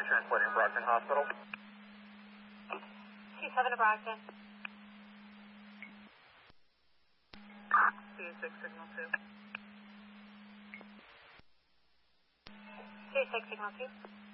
you're translating Brockton Hospital. 27 to Brockton. C6 signal 2. C6 signal 2.